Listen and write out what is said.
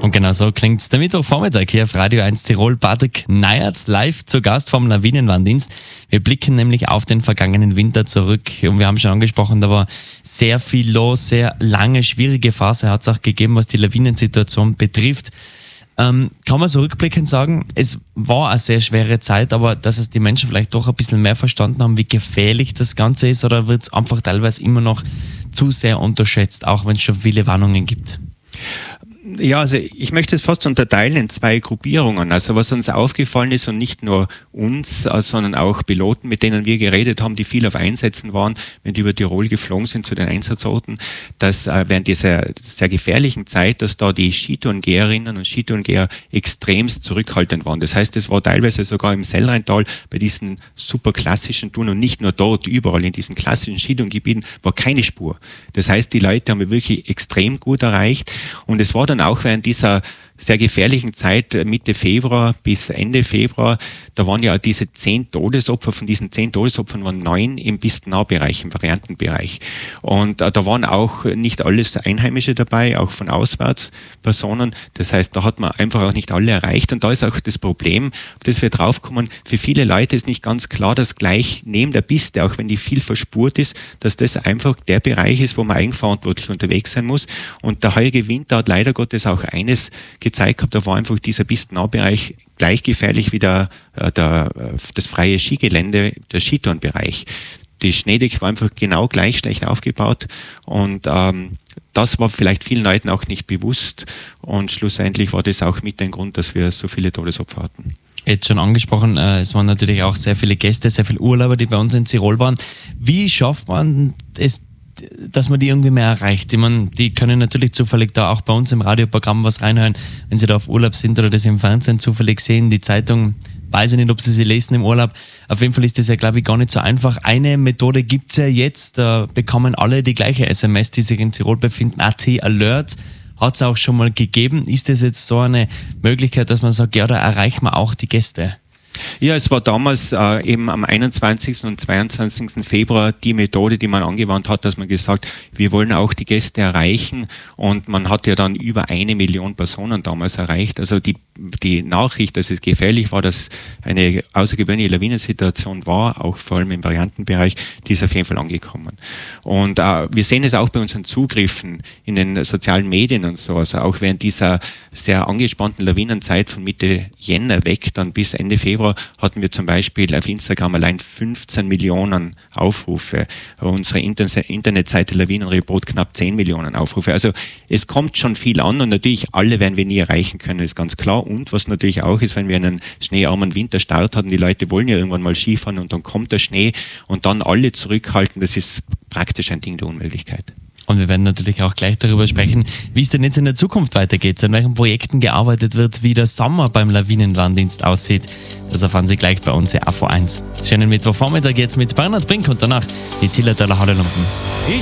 Und genau so klingt's der Mittwochvormittag hier auf Radio 1 Tirol. Patrick Neyertz live zu Gast vom Lawinenwarndienst. Wir blicken nämlich auf den vergangenen Winter zurück und wir haben schon angesprochen, da war sehr viel los, sehr lange, schwierige Phase hat es auch gegeben, was die Lawinensituation betrifft. Kann man so rückblickend sagen, es war eine sehr schwere Zeit, aber dass es die Menschen vielleicht doch ein bisschen mehr verstanden haben, wie gefährlich das Ganze ist, oder wird es einfach teilweise immer noch zu sehr unterschätzt, auch wenn es schon viele Warnungen gibt? Ja, also ich möchte es fast unterteilen in zwei Gruppierungen. Also was uns aufgefallen ist und nicht nur uns, sondern auch Piloten, mit denen wir geredet haben, die viel auf Einsätzen waren, wenn die über Tirol geflogen sind zu den Einsatzorten, dass während dieser sehr gefährlichen Zeit, dass da die Skitourengeherinnen und Skitourengeher extremst zurückhaltend waren. Das heißt, es war teilweise sogar im Sellrheintal bei diesen super klassischen Touren und nicht nur dort, überall in diesen klassischen Skitourengebieten war keine Spur. Das heißt, die Leute haben wir wirklich extrem gut erreicht und es war dann auch während dieser sehr gefährlichen Zeit Mitte Februar bis Ende Februar, da waren ja diese 10 Todesopfer, von diesen 10 Todesopfern waren 9 im Pistennahbereich, im Variantenbereich. Und da waren auch nicht alles Einheimische dabei, auch von Auswärtspersonen. Das heißt, da hat man einfach auch nicht alle erreicht. Und da ist auch das Problem, auf das wir draufkommen, für viele Leute ist nicht ganz klar, dass gleich neben der Piste, auch wenn die viel verspurt ist, dass das einfach der Bereich ist, wo man eigenverantwortlich unterwegs sein muss. Und der heutige Winter hat leider Gottes auch eines gezeigt gehabt, da war einfach dieser Pistennahbereich gleich gefährlich wie das freie Skigelände, der Skitourenbereich. Die Schneedecke war einfach genau gleich schlecht aufgebaut und das war vielleicht vielen Leuten auch nicht bewusst und schlussendlich war das auch mit ein Grund, dass wir so viele Todesopfer hatten. Jetzt schon angesprochen, es waren natürlich auch sehr viele Gäste, sehr viele Urlauber, die bei uns in Tirol waren. Wie schafft man es, dass man die irgendwie mehr erreicht? Ich meine, die können natürlich zufällig da auch bei uns im Radioprogramm was reinhören, wenn sie da auf Urlaub sind oder das im Fernsehen zufällig sehen. Die Zeitung, weiß ich nicht, ob sie lesen im Urlaub. Auf jeden Fall ist das ja, glaube ich, gar nicht so einfach. Eine Methode gibt's ja jetzt, da bekommen alle die gleiche SMS, die sich in Tirol befinden. AT Alert hat es auch schon mal gegeben. Ist das jetzt so eine Möglichkeit, dass man sagt, ja, da erreichen wir auch die Gäste? Ja, es war damals eben am 21. und 22. Februar die Methode, die man angewandt hat, dass man gesagt, wir wollen auch die Gäste erreichen und man hat ja dann über 1 Million Personen damals erreicht. Also die Nachricht, dass es gefährlich war, dass eine außergewöhnliche Lawinensituation war, auch vor allem im Variantenbereich, die ist auf jeden Fall angekommen. Und wir sehen es auch bei unseren Zugriffen in den sozialen Medien und so, also auch während dieser sehr angespannten Lawinenzeit von Mitte Jänner weg, dann bis Ende Februar, hatten wir zum Beispiel auf Instagram allein 15 Millionen Aufrufe. Unsere Internetseite Lawinenreport knapp 10 Millionen Aufrufe. Also es kommt schon viel an und natürlich alle werden wir nie erreichen können, ist ganz klar. Und was natürlich auch ist, wenn wir einen schneearmen Winterstart hatten, die Leute wollen ja irgendwann mal Skifahren und dann kommt der Schnee und dann alle zurückhalten, das ist praktisch ein Ding der Unmöglichkeit. Und wir werden natürlich auch gleich darüber sprechen, wie es denn jetzt in der Zukunft weitergeht, an welchen Projekten gearbeitet wird, wie der Sommer beim Lawinenwarndienst aussieht. Das erfahren Sie gleich bei uns hier auf AV1. Schönen Mittwochvormittag jetzt mit Bernhard Brink und danach die Zillertaler Hadelumpen.